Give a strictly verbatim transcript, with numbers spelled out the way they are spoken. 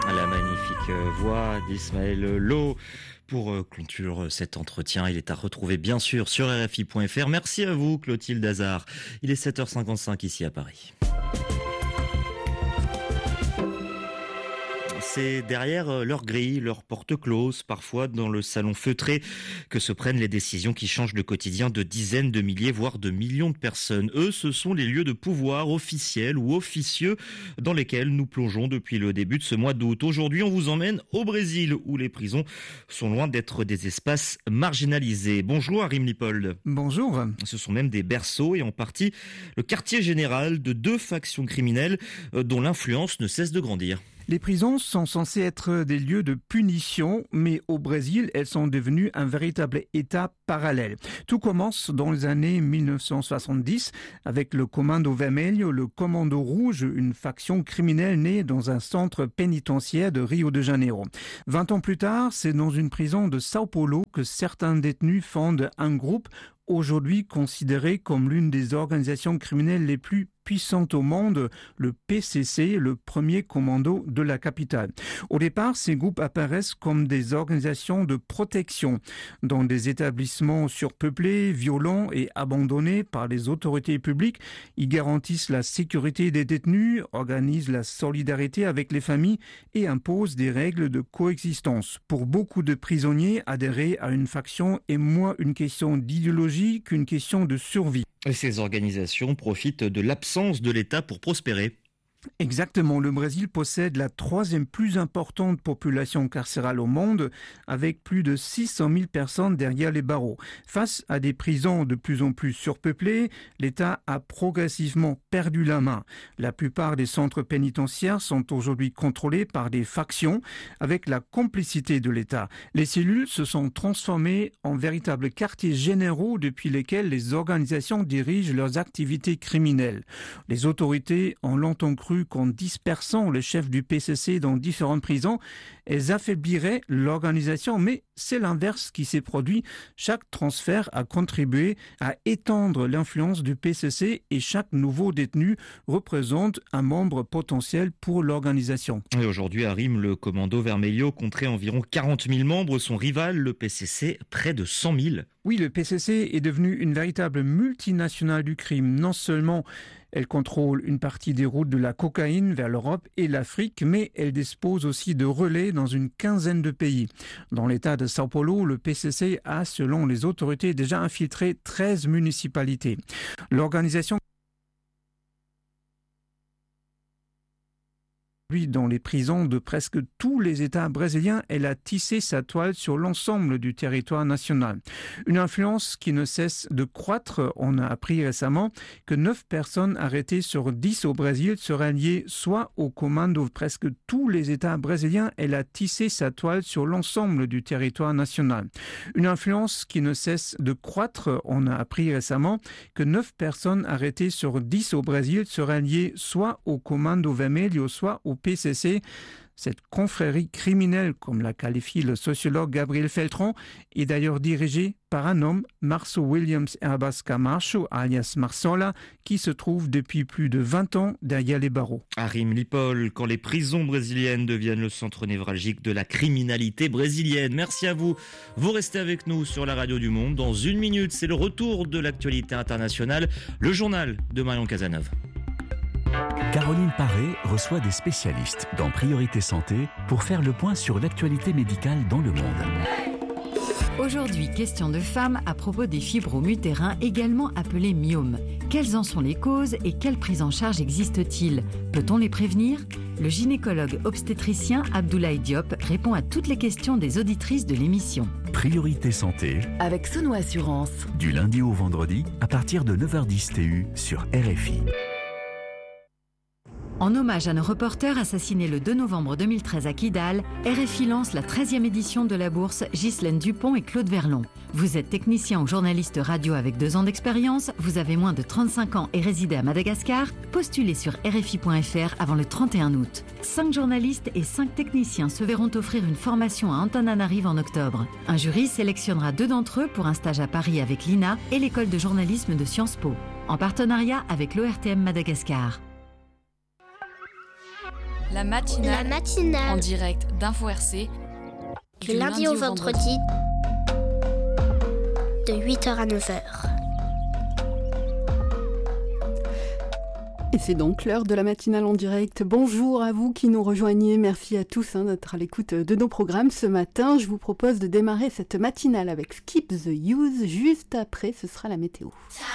La magnifique voix d'Ismaël Lo pour conclure cet entretien. Il est à retrouver bien sûr sur R F I point F R. Merci à vous Clotilde Hazard. Il est sept heures cinquante-cinq ici à Paris. C'est derrière leur grille, leur porte close, parfois dans le salon feutré, que se prennent les décisions qui changent le quotidien de dizaines de milliers, voire de millions de personnes. Eux, ce sont les lieux de pouvoir officiels ou officieux dans lesquels nous plongeons depuis le début de ce mois d'août. Aujourd'hui, on vous emmène au Brésil, où les prisons sont loin d'être des espaces marginalisés. Bonjour Arim Lipold. Bonjour. Ce sont même des berceaux et en partie le quartier général de deux factions criminelles dont l'influence ne cesse de grandir. Les prisons sont censées être des lieux de punition, mais au Brésil, elles sont devenues un véritable État parallèle. Tout commence dans les années mille neuf cent soixante-dix avec le Comando Vermelho, le Commando Rouge, une faction criminelle née dans un centre pénitentiaire de Rio de Janeiro. Vingt ans plus tard, c'est dans une prison de Sao Paulo que certains détenus fondent un groupe aujourd'hui considéré comme l'une des organisations criminelles les plus puissantes au monde, le P C C, le premier commando de la capitale. Au départ, ces groupes apparaissent comme des organisations de protection dans des établissements surpeuplés, violents et abandonnés par les autorités publiques. Ils garantissent la sécurité des détenus, organisent la solidarité avec les familles et imposent des règles de coexistence. Pour beaucoup de prisonniers, adhérer à une faction est moins une question d'idéologie qu'une question de survie. Et ces organisations profitent de l'absence de l'État pour prospérer. Exactement. Le Brésil possède la troisième plus importante population carcérale au monde, avec plus de six cent mille personnes derrière les barreaux. Face à des prisons de plus en plus surpeuplées, l'État a progressivement perdu la main. La plupart des centres pénitentiaires sont aujourd'hui contrôlés par des factions avec la complicité de l'État. Les cellules se sont transformées en véritables quartiers généraux depuis lesquels les organisations dirigent leurs activités criminelles. Les autorités ont longtemps cru qu'en dispersant les chefs du P C C dans différentes prisons, elles affaibliraient l'organisation, mais c'est l'inverse qui s'est produit. Chaque transfert a contribué à étendre l'influence du P C C et chaque nouveau détenu représente un membre potentiel pour l'organisation. Et aujourd'hui, à Rime, le Commando Vermelho compterait environ quarante mille membres. Son rival, le P C C, près de cent mille. Oui, le P C C est devenu une véritable multinationale du crime. Non seulement elle contrôle une partie des routes de la cocaïne vers l'Europe et l'Afrique, mais elle dispose aussi de relais dans une quinzaine de pays. Dans l'état de Sao Paulo, le P C C a, selon les autorités, déjà infiltré treize municipalités. L'organisation dans les prisons de presque tous les États brésiliens, elle a tissé sa toile sur l'ensemble du territoire national. Une influence qui ne cesse de croître. On a appris récemment que neuf personnes arrêtées sur dix au Brésil seraient liées soit au commando. Presque tous les États brésiliens, elle a tissé sa toile sur l'ensemble du territoire national. Une influence qui ne cesse de croître. On a appris récemment que neuf personnes arrêtées sur dix au Brésil seraient liées soit au Comando Vermelho, soit au P C C. Cette confrérie criminelle, comme la qualifie le sociologue Gabriel Feltron, est d'ailleurs dirigée par un homme, Março Williams Herbas Camacho, alias Marsola, qui se trouve depuis plus de vingt ans derrière les barreaux. Arim Lipold, quand les prisons brésiliennes deviennent le centre névralgique de la criminalité brésilienne. Merci à vous. Vous restez avec nous sur la radio du Monde. Dans une minute, c'est le retour de l'actualité internationale, le journal de Marion Cazeneuve. Caroline Paré reçoit des spécialistes dans Priorité Santé pour faire le point sur l'actualité médicale dans le monde. Aujourd'hui, question de femmes à propos des fibromes utérins, également appelés myomes. Quelles en sont les causes et quelle prise en charge existe-t-il? Peut-on les prévenir? Le gynécologue obstétricien Abdoulaye Diop répond à toutes les questions des auditrices de l'émission. Priorité Santé avec Sono Assurance. Du lundi au vendredi à partir de neuf heures dix T U sur R F I. En hommage à nos reporters assassinés le deux novembre deux mille treize à Kidal, R F I lance la treizième édition de la bourse Ghislaine Dupont et Claude Verlon. Vous êtes technicien ou journaliste radio avec deux ans d'expérience, vous avez moins de trente-cinq ans et résidez à Madagascar, postulez sur R F I point F R avant le trente et un août. Cinq journalistes et cinq techniciens se verront offrir une formation à Antananarive en octobre. Un jury sélectionnera deux d'entre eux pour un stage à Paris avec l'I N A et l'école de journalisme de Sciences Po, en partenariat avec l'O R T M Madagascar. La matinale, La matinale. en direct d'Info R C. Du lundi au vendredi, de huit heures à neuf heures. Et c'est donc l'heure de la matinale en direct. Bonjour à vous qui nous rejoignez. Merci à tous hein, d'être à l'écoute de nos programmes ce matin. Je vous propose de démarrer cette matinale avec Skip the Use. Juste après, ce sera la météo.